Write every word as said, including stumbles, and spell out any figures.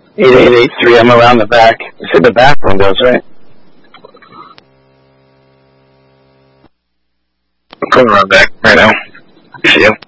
eight eight eight three, I'm around the back. You said the back windows, right? I'm coming around back right now. See you.